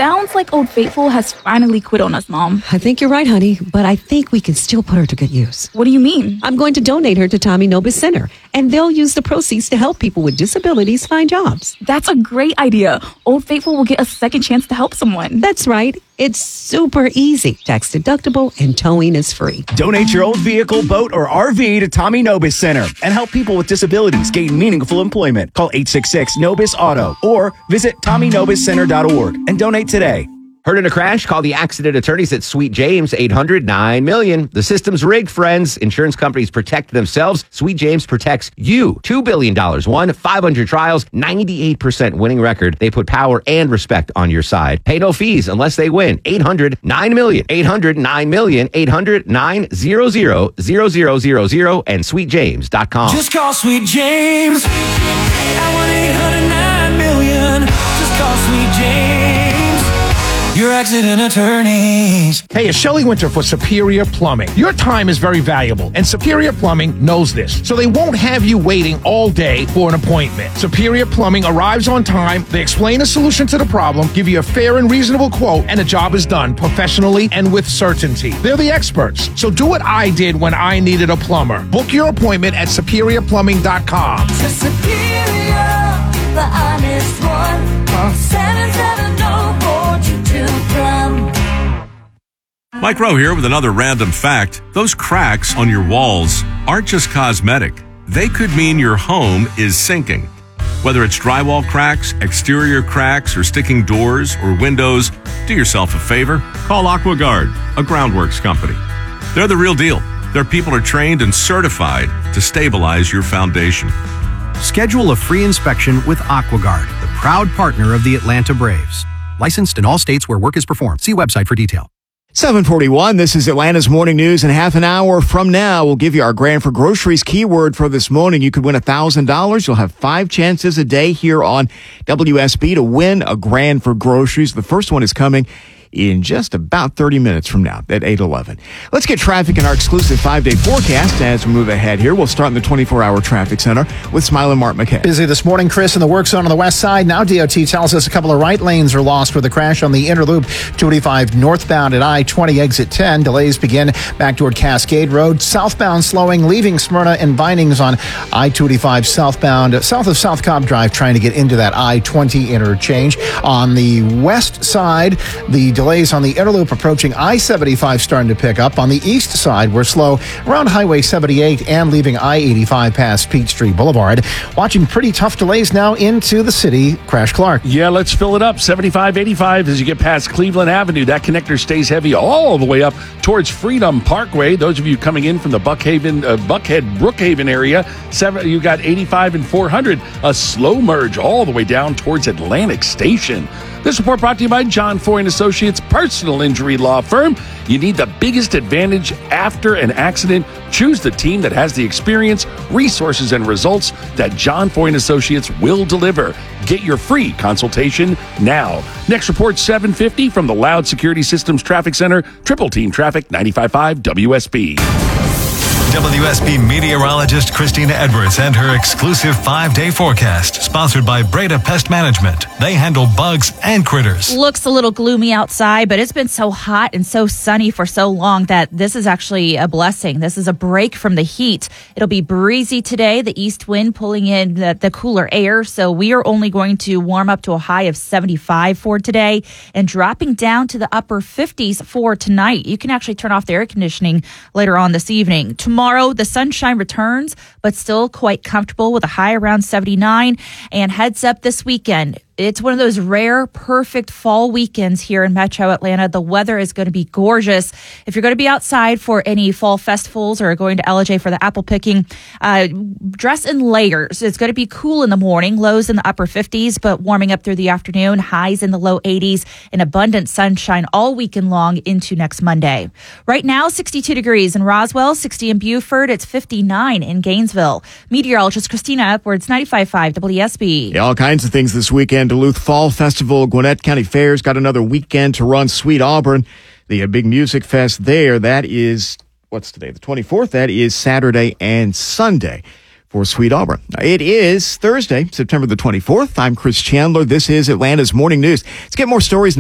sounds like Old Faithful has finally quit on us, Mom. I think you're right, honey, but I think we can still put her to good use. What do you mean? I'm going to donate her to Tommy Nobis Center, and they'll use the proceeds to help people with disabilities find jobs. That's a great idea. Old Faithful will get a second chance to help someone. That's right. It's super easy, tax deductible, and towing is free. Donate your old vehicle, boat, or RV to Tommy Nobis Center and help people with disabilities gain meaningful employment. Call 866-NOBIS-AUTO or visit TommyNobisCenter.org and donate today. Heard in a crash? Call the accident attorneys at Sweet James, 800-9-million. The system's rigged, friends. Insurance companies protect themselves. Sweet James protects you. $2 billion won, 500 trials, 98% winning record. They put power and respect on your side. Pay no fees unless they win. 800-9-million. 800-9-million. 800-900-0000 and sweetjames.com. Just call Sweet James at 1-800-9-million. Just call Sweet James, your accident attorneys. Hey, it's Shelley Winter for Superior Plumbing. Your time is very valuable, and Superior Plumbing knows this, so they won't have you waiting all day for an appointment. Superior Plumbing arrives on time, they explain a solution to the problem, give you a fair and reasonable quote, and the job is done professionally and with certainty. They're the experts, so do what I did when I needed a plumber. Book your appointment at SuperiorPlumbing.com. To Superior, the honest one. Call 770-4222-PLUM. Mike Rowe here with another random fact. Those cracks on your walls aren't just cosmetic. They could mean your home is sinking. Whether it's drywall cracks, exterior cracks, or sticking doors or windows, do yourself a favor. Call AquaGuard, a groundworks company. They're the real deal. Their people are trained and certified to stabilize your foundation. Schedule a free inspection with AquaGuard, the proud partner of the Atlanta Braves. Licensed in all states where work is performed. See website for detail. 741, this is Atlanta's Morning News. In half an hour from now, we'll give you our Grand for Groceries keyword for this morning. You could win $1,000. You'll have 5 chances a day here on WSB to win a Grand for Groceries. The first one is coming in just about 30 minutes from now at 8:11. Let's get traffic in our exclusive 5-day forecast as we move ahead here. We'll start in the 24-hour traffic center with Smile and Mark McKay. Busy this morning, Chris, in the work zone on the west side. Now DOT tells us a couple of right lanes are lost with a crash on the inner loop, 285 northbound at I-20 exit 10. Delays begin back toward Cascade Road. Southbound slowing, leaving Smyrna and Vinings on I-285 southbound, south of South Cobb Drive, trying to get into that I-20 interchange. On the west side, the delays on the inner loop approaching I-75 starting to pick up. On the east side, we're slow around Highway 78 and leaving I-85 past Peachtree Boulevard. Watching pretty tough delays now into the city. Crash Clark. Yeah, let's fill it up. 75-85 as you get past Cleveland Avenue. That connector stays heavy all the way up towards Freedom Parkway. Those of you coming in from the Brookhaven area, you got 85 and 400. A slow merge all the way down towards Atlantic Station. This report brought to you by John Foy and Associates, personal injury law firm. You need the biggest advantage after an accident. Choose the team that has the experience, resources, and results that John Foy and Associates will deliver. Get your free consultation now. Next report, 7:50 from the Loud Security Systems Traffic Center, Triple Team Traffic, 95.5 WSB. WSB meteorologist Christina Edwards and her exclusive 5-day forecast, sponsored by Breda Pest Management. They handle bugs and critters. Looks a little gloomy outside, but it's been so hot and so sunny for so long that this is actually a blessing. This is a break from the heat. It'll be breezy today, the east wind pulling in the cooler air, so we are only going to warm up to a high of 75 for today and dropping down to the upper 50s for tonight. You can actually turn off the air conditioning later on this evening. Tomorrow, the sunshine returns, but still quite comfortable with a high around 79. And heads up this weekend, it's one of those rare, perfect fall weekends here in Metro Atlanta. The weather is going to be gorgeous. If you're going to be outside for any fall festivals or going to LJ for the apple picking, dress in layers. It's going to be cool in the morning, lows in the upper 50s, but warming up through the afternoon, highs in the low 80s, and abundant sunshine all weekend long into next Monday. Right now, 62 degrees in Roswell, 60 in Beaufort. It's 59 in Gainesville. Meteorologist Christina Edwards, 95.5 WSB. Yeah, all kinds of things this weekend. Duluth Fall Festival, Gwinnett County Fairs got another weekend to run. Sweet Auburn, the big music fest there. That is, what's today? The 24th. That is Saturday and Sunday for Sweet Auburn. It is Thursday, September the 24th. I'm Chris Chandler. This is Atlanta's Morning News. Let's get more stories now.